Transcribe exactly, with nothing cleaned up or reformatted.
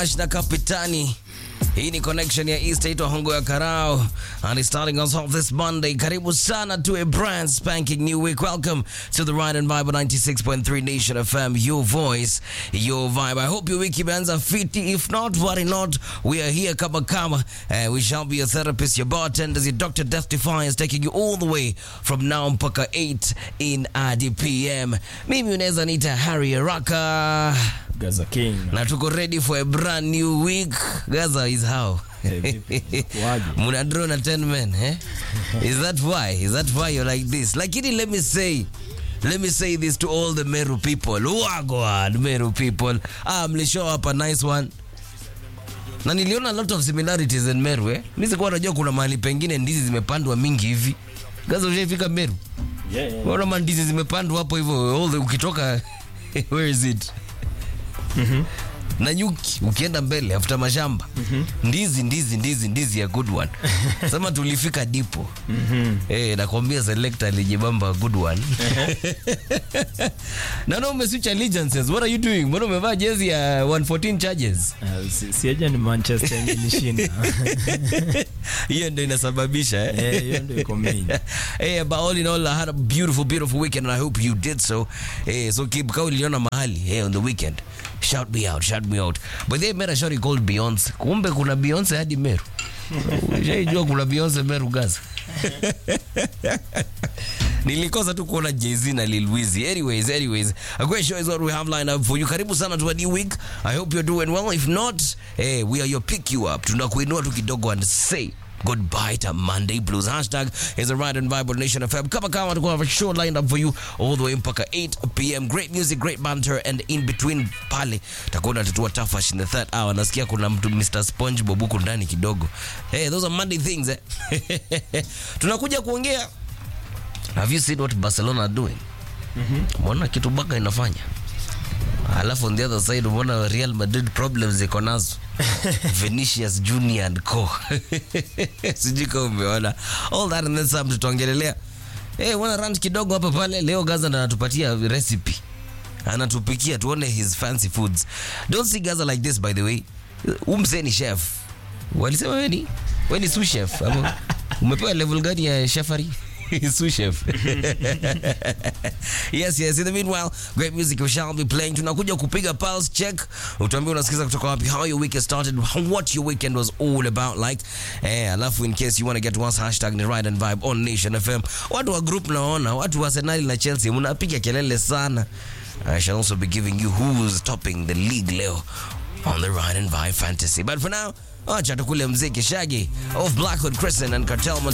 na Kapitani. Hii ni connection ya East Ito Hongo ya Karao, and it's starting us off this Monday. Karibu sana to a brand spanking new week. Welcome to the Ride and Vibe ninety-six point three Nation F M, your voice, your vibe. I hope your week imeanza fiti. If not, worry not. We are here kama kama. Uh, we shall be your therapist, your bartenders, your doctor death defiance, taking you all the way from now mpaka eight in the P M. Mimi unaweza nita Harry Araka. Gaza King. Na tuko ready for a brand new week. Gaza is how? Muna draw na ten men, eh? Is that why? Is that why you're like this? Like, let me say, let me say this to all the Meru people. Wagwan, Meru people. Ah, mlishow up a nice one. Na niliona a lot of similarities in Meru, eh? Mimi sikuwa najua kuna mahali pengine ndizi zimepandwa mingi hivi. Gaza ushafika Meru? Yeah, yeah. Kuna mandizi zimepandwa hapo hivyo, all the ukitoka where is it? Mhm. Na nyuki ukienda mbele after mashamba. Mm-hmm. Ndizi ndizi ndizi ndizi a good one. Sema tulifika dipo. Mhm. Eh, nakwambia selector alijibamba a good one. Na no umeswitch allegiances. What are you doing? Mbona umevaa jezi ya one fourteen Chargers? Uh, si, siaja ni Manchester ilishinda. Hiyo ndio inasababisha eh. Eh, hiyo ndio iko main. Eh, but all in all, I had a beautiful beautiful weekend and I hope you did so. Eh, so keep kauli uliona mahali eh on the weekend. Shout me out, shout me out. But they made a shot called Beyonce. Kumbe kuna Beyonce hadi Meru. Unajua kuna Beyonce Meru Gaza. Nilikosa tu kuona Jay-Z na Lil Weezy. Anyways, anyways, a great show is what we have lined up for you. Karibu sana to a new week. I hope you're doing well. If not, hey, we are your pick you up. Tunakuinua tu kidogo and say goodbye to Monday Blues. Hashtag is a Ride and Vibe Nation F M. Kama kama tuko have a show lined up for you all the way mpaka eight p m. Great music, great banter, and in between pale takuna tatua tafash in the third hour. Nasikia kuna mtu Mister SpongeBob huko ndani kidogo. Hey, those are Monday things, eh? Tunakuja kuongea. Have you seen what Barcelona are doing? Mhm. Mbona kitu baka inafanya? Alafu on the other side mbona Real Madrid problems ziko nazo. Vinicius Junior and co. Sijika umeona. All that and then some tutaongelelea. Eh, wana rant kidogo hapa pale. Leo Gaza ndo anatupatia recipe. Anatupikia tuone his fancy foods. Don't see Gaza like this, by the way. Umse ni chef. Walisema wewe ni? Wewe ni sous chef. Umepewa level gani ya chefari? Sous chef. Yes, yes. In the meanwhile, great music we shall be playing. Tunakuja kupiga pulse check. Utuambie unasikiza kutoka wapi, how your week has started, what your weekend was all about like. Eh, alafu in case you want to get to us, hashtag ni Ride and Vibe on Nation F M. Watu wa group naona, watu wa Arsenal na Chelsea mnapiga kelele sana. I shall also be giving you who's topping the league leo on the Ride and Vibe Fantasy. But for now, acha tukule mziki Shaggy of Blackwood Crescent and Cartel